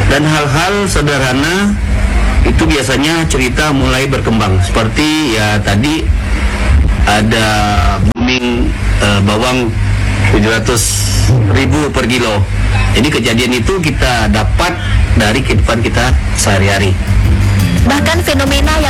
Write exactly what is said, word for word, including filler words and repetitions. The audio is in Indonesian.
Dan hal-hal sederhana itu biasanya cerita mulai berkembang. Seperti ya tadi ada booming uh, bawang tujuh ratus ribu per kilo. Jadi kejadian itu kita dapat dari kehidupan kita sehari-hari. Bahkan fenomena yang